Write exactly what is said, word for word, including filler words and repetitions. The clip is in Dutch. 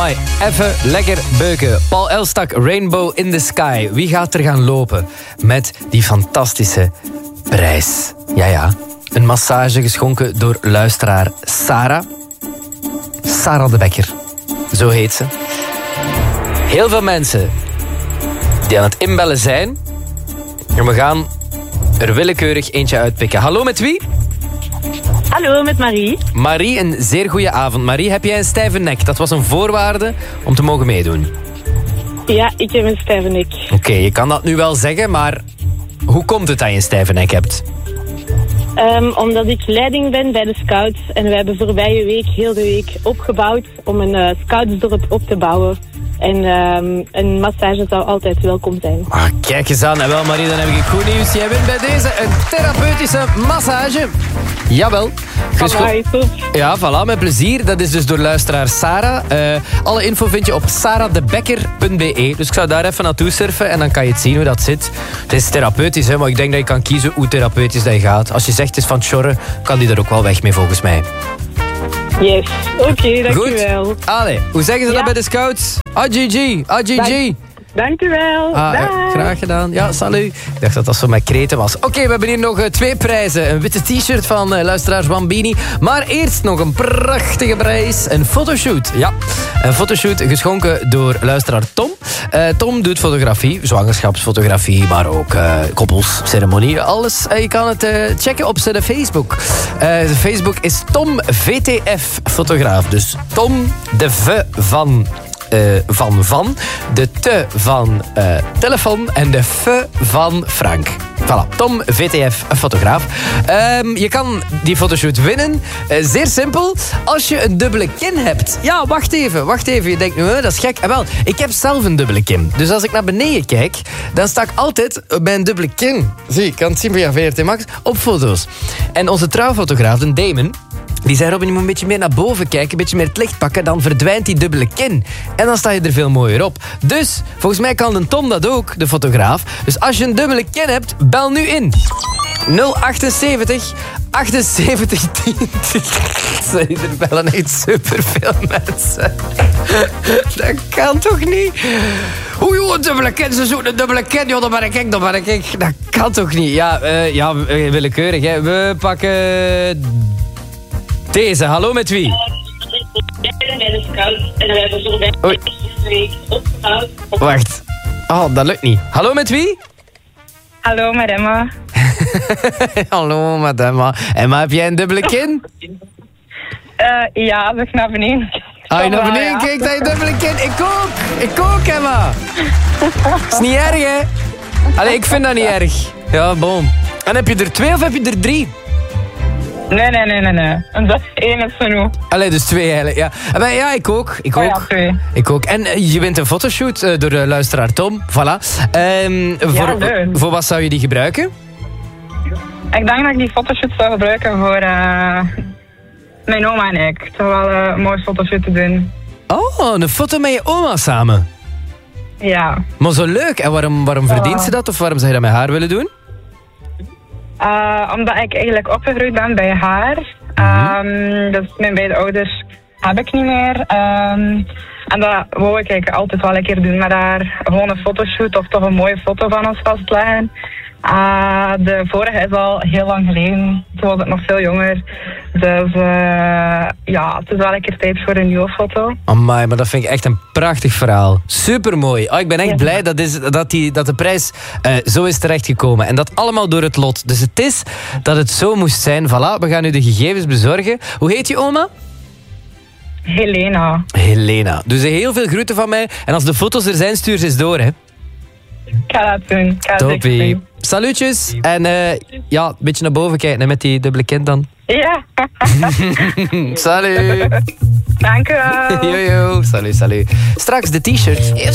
Amai, even lekker beuken. Paul Elstak, Rainbow in the Sky. Wie gaat er gaan lopen met die fantastische prijs? Ja, ja. Een massage geschonken door luisteraar Sarah. Sarah de Bekker. Zo heet ze. Heel veel mensen die aan het inbellen zijn. En we gaan er willekeurig eentje uitpikken. Hallo, met wie? Hallo, met Marie. Marie, een zeer goede avond. Marie, heb jij een stijve nek? Dat was een voorwaarde om te mogen meedoen. Ja, ik heb een stijve nek. Oké, okay, je kan dat nu wel zeggen, maar hoe komt het dat je een stijve nek hebt? Um, omdat ik leiding ben bij de scouts. En we hebben voorbije week, heel de week, opgebouwd om een uh, scoutsdorp op te bouwen. En um, een massage zou altijd welkom zijn. Ah, kijk eens aan. En wel, Marie, dan heb ik goed nieuws. Jij wint bij deze een therapeutische massage. Jawel. Amai, top. Ja, voilà, met plezier. Dat is dus door luisteraar Sarah. Uh, alle info vind je op sarah de bekker punt b e. Dus ik zou daar even naartoe surfen en dan kan je het zien hoe dat zit. Het is therapeutisch, hè, maar ik denk dat je kan kiezen hoe therapeutisch dat je gaat. Als je zegt het is van het sjorren, kan die er ook wel weg mee, volgens mij. Yes, oké, okay, dankjewel. Goed. Allee, hoe zeggen ze ja. dat bij de scouts? A G G, A G G. Dank, dankjewel. Ah, uh, graag gedaan. Ja, salut. Ik dacht dat dat zo met kreten was. Oké, okay, we hebben hier nog uh, twee prijzen. Een witte t-shirt van uh, luisteraar Bambini. Maar eerst nog een prachtige prijs. Een fotoshoot. Ja, een fotoshoot geschonken door luisteraar Tom. Uh, Tom doet fotografie, zwangerschapsfotografie, maar ook uh, koppelsceremonie. Alles. Uh, je kan het uh, checken op zijn Facebook. Uh, Facebook is Tom V T F fotograaf. Dus Tom de V van... Uh, van van, de te van uh, telefoon en de f van Frank. Voilà, Tom V T F, een fotograaf. Um, je kan die fotoshoot winnen. Uh, zeer simpel, als je een dubbele kin hebt. Ja, wacht even, wacht even. Je denkt, nou, dat is gek. En wel, ik heb zelf een dubbele kin. Dus als ik naar beneden kijk, dan sta ik altijd bij een dubbele kin. Zie, ik kan het zien via V R T Max op foto's. En onze trouwfotograaf, een Damon, die zei, Robin, je moet een beetje meer naar boven kijken, een beetje meer het licht pakken, dan verdwijnt die dubbele kin. En dan sta je er veel mooier op. Dus, volgens mij kan een Tom dat ook, de fotograaf. Dus als je een dubbele kin hebt, bel nu in. nul achtenzeventig achtenzeventig tien. Sorry, er bellen echt superveel mensen. Dat kan toch niet? Oei, joh, een dubbele kin, ze zoeken een dubbele kin. Joh, dan ben ik, dan ben ik. Dat kan toch niet? Ja, uh, ja willekeurig, hè. We pakken... Deze, hallo, met wie? Ik ben bij de scouts en we hebben voorbij deze week opgebouwd. Wacht. Oh, dat lukt niet. Hallo, met wie? Hallo, met Emma. Hallo, met Emma. Emma, heb jij een dubbele kin? Uh, ja, als ik naar beneden kijk. Ah, je naar beneden kijkt, heb je een dubbele kin? Ik ook. Ik ook, Emma. Is niet erg, hè? Allee, ik vind dat niet erg. Ja, boom. En heb je er twee of heb je er drie? Nee, nee, nee, nee, nee. En dat één is genoeg. Allee, dus twee eigenlijk, ja. Maar ja, ik ook. Ik ook. Oh ja, twee. Ik ook. En uh, je wint een fotoshoot uh, door de luisteraar Tom. Voilà. Um, voor, ja, leuk. Voor wat zou je die gebruiken? Ik denk dat ik die fotoshoot zou gebruiken voor uh, mijn oma en ik. Het zou wel uh, een mooie fotoshoot te doen. Oh, een foto met je oma samen? Ja. Maar zo leuk. En waarom, waarom ja. verdient ze dat? Of waarom zou je dat met haar willen doen? Uh, omdat ik eigenlijk opgegroeid ben bij haar. Um, dus mijn beide ouders heb ik niet meer. Um, en dat wou ik eigenlijk altijd wel een keer doen met haar. Gewoon een fotoshoot of toch een mooie foto van ons vastleggen. Uh, de vorige is al heel lang geleden. Toen was ik nog veel jonger. Dus uh, ja, het is wel een keer tijd voor een nieuwe foto. Amai, maar dat vind ik echt een prachtig verhaal. Supermooi. Oh, ik ben echt ja. blij dat, is, dat, die, dat de prijs uh, zo is terechtgekomen. En dat allemaal door het lot. Dus het is dat het zo moest zijn. Voilà, we gaan nu de gegevens bezorgen. Hoe heet je oma? Helena. Helena. Dus heel veel groeten van mij. En als de foto's er zijn, stuur ze eens door, hè. Ik ga dat doen. Ik ga Toppie. Salutjes. En uh, ja, een beetje naar boven kijken hè, met die dubbele kind dan. Ja. Salut. Dank u wel. Yo, yo. Salut, salut. Straks de t-shirt.